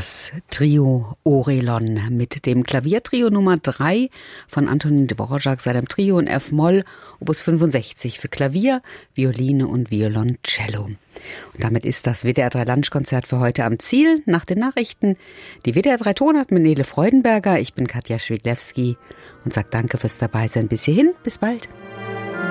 Das Trio Orelon mit dem Klaviertrio Nummer 3 von Antonín Dvořák, seinem Trio in F-Moll, Opus 65 für Klavier, Violine und Violoncello. Und damit ist das WDR 3 Lunchkonzert für heute am Ziel. Nach den Nachrichten die WDR 3 Tonart mit Nele Freudenberger. Ich bin Katja Schwiglewski und sage danke fürs Dabeisein. Bis hierhin, bis bald.